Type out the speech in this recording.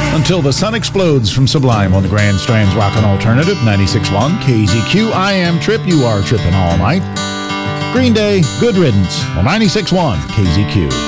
Until the Sun Explodes from Sublime on the Grand Strand's Rockin' Alternative, 96.1 KZQ. I am Trip. You are tripping all night. Green Day, Good Riddance on 96.1 KZQ.